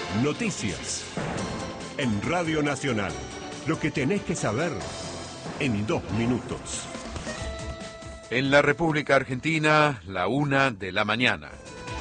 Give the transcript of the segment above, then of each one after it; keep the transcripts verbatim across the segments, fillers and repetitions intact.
Noticias. En Radio Nacional. Lo que tenés que saber en dos minutos. En la República Argentina, la una de la mañana.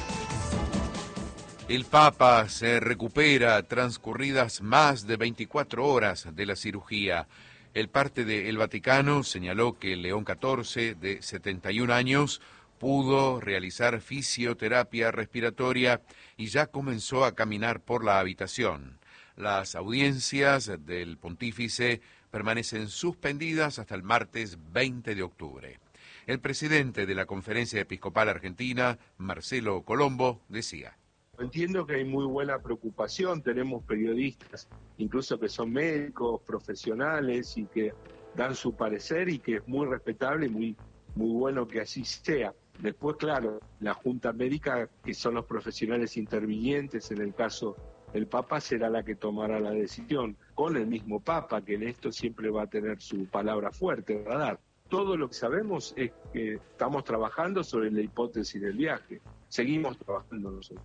El Papa se recupera transcurridas más de veinticuatro horas de la cirugía. El parte del Vaticano señaló que León catorce, de setenta y un años, pudo realizar fisioterapia respiratoria y ya comenzó a caminar por la habitación. Las audiencias del pontífice permanecen suspendidas hasta el martes veinte de octubre. El presidente de la Conferencia Episcopal Argentina, Marcelo Colombo, decía: Entiendo que hay muy buena preocupación, tenemos periodistas, incluso que son médicos, profesionales y que dan su parecer y que es muy respetable y muy, muy bueno que así sea. Después, claro, la Junta Médica, que son los profesionales intervinientes en el caso del Papa, será la que tomará la decisión, con el mismo Papa, que en esto siempre va a tener su palabra fuerte, ¿verdad? Todo lo que sabemos es que estamos trabajando sobre la hipótesis del viaje, seguimos trabajando nosotros.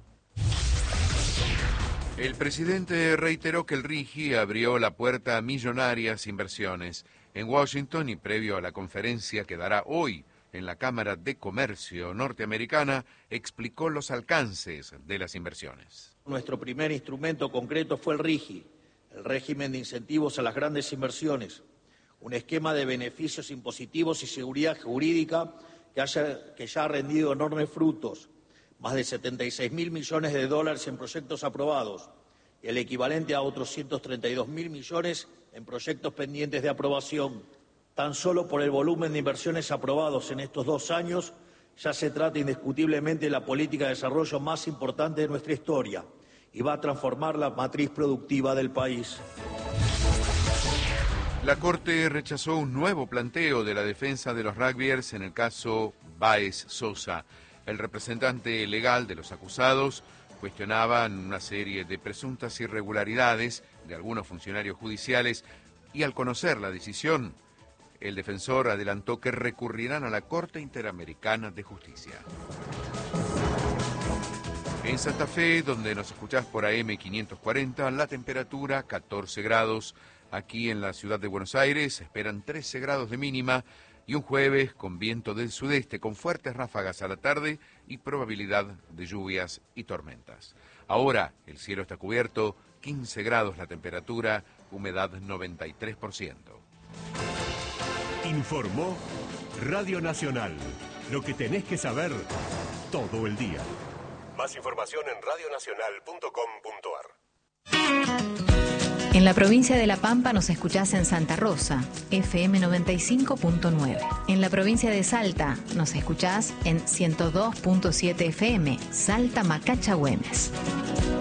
El presidente reiteró que el RIGI abrió la puerta a millonarias inversiones. En Washington y previo a la conferencia que dará hoy en la Cámara de Comercio norteamericana, explicó los alcances de las inversiones. Nuestro primer instrumento concreto fue el RIGI, el régimen de incentivos a las grandes inversiones, un esquema de beneficios impositivos y seguridad jurídica que, haya, que ya ha rendido enormes frutos. Más de setenta y seis mil millones de dólares en proyectos aprobados, y el equivalente a otros ciento treinta y dos mil millones en proyectos pendientes de aprobación. Tan solo por el volumen de inversiones aprobados en estos dos años, ya se trata indiscutiblemente de la política de desarrollo más importante de nuestra historia y va a transformar la matriz productiva del país. La Corte rechazó un nuevo planteo de la defensa de los rugbyers en el caso Báez Sosa. El representante legal de los acusados cuestionaba una serie de presuntas irregularidades de algunos funcionarios judiciales y al conocer la decisión, el defensor adelantó que recurrirán a la Corte Interamericana de Justicia. En Santa Fe, donde nos escuchás por A M quinientos cuarenta, la temperatura catorce grados. Aquí en la ciudad de Buenos Aires se esperan trece grados de mínima y un jueves con viento del sudeste, con fuertes ráfagas a la tarde y probabilidad de lluvias y tormentas. Ahora el cielo está cubierto, quince grados la temperatura, humedad noventa y tres por ciento. Informó Radio Nacional. Lo que tenés que saber todo el día. Más información en radio nacional punto com punto ar. En la provincia de La Pampa nos escuchás en Santa Rosa, F M noventa y cinco punto nueve. En la provincia de Salta nos escuchás en ciento dos punto siete F M, Salta Macacha Güemes.